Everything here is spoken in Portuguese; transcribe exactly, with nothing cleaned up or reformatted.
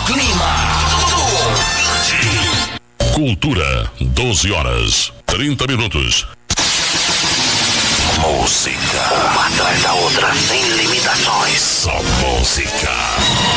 Clima do ouvinte. Cultura, doze horas, trinta minutos. Música, uma atrás da outra, sem limitações. Só música.